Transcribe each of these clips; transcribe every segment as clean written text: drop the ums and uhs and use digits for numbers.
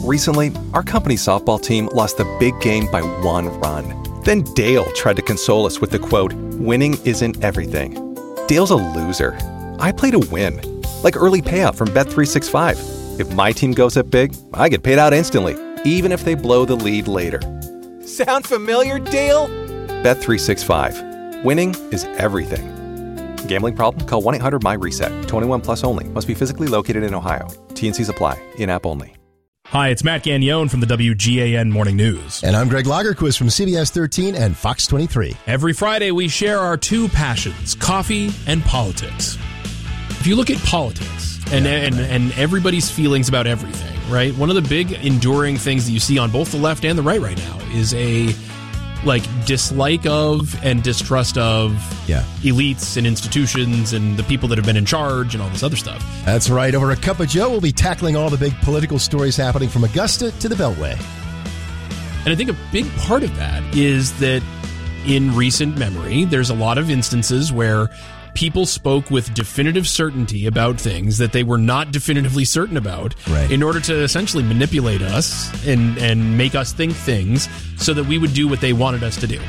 Recently, our company's softball team lost the big game by 1 run. Then Dale tried to console us with the quote, "Winning isn't everything." Dale's a loser. I play to win. Like early payout from Bet365. If my team goes up big, I get paid out instantly, even if they blow the lead later. Sound familiar, Dale? Bet365. Winning is everything. Gambling problem? Call 1-800-MY-RESET. 21 plus only. Must be physically located in Ohio. T&Cs apply. In-app only. Hi, it's Matt Gagnon from the WGAN Morning News. And I'm Greg Lagerquist from CBS 13 and Fox 23. Every Friday, we share our two passions, coffee and politics. If you look at politics and everybody's feelings about everything, right? One of the big enduring things that you see on both the left and the right now is a dislike of and distrust of elites and institutions and the people that have been in charge and all this other stuff. That's right. Over a cup of Joe, we'll be tackling all the big political stories happening from Augusta to the Beltway. And I think a big part of that is that in recent memory, there's a lot of instances where people spoke with definitive certainty about things that they were not definitively certain about in order to essentially manipulate us and make us think things so that we would do what they wanted us to do.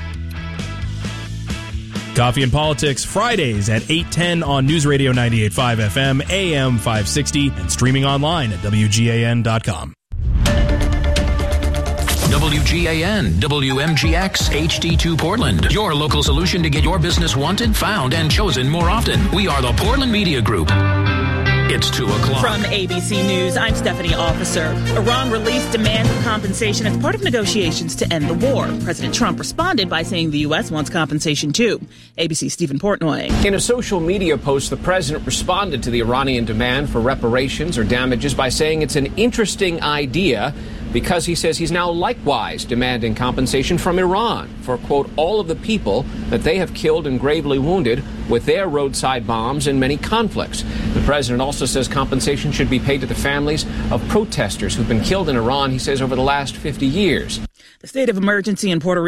Coffee and Politics, Fridays at 8:10 on News Radio 98.5 FM, AM 560, and streaming online at WGAN.com. WGAN, WMGX, HD2 Portland. Your local solution to get your business wanted, found, and chosen more often. We are the Portland Media Group. It's 2 o'clock. From ABC News, I'm Stephanie Officer. Iran released demands of compensation as part of negotiations to end the war. President Trump responded by saying the U.S. wants compensation too. ABC's Stephen Portnoy. In a social media post, the president responded to the Iranian demand for reparations or damages by saying it's an interesting idea because he says he's now likewise demanding compensation from Iran for, quote, all of the people that they have killed and gravely wounded with their roadside bombs in many conflicts. The president also says compensation should be paid to the families of protesters who've been killed in Iran, he says, over the last 50 years. The state of emergency in Puerto Rico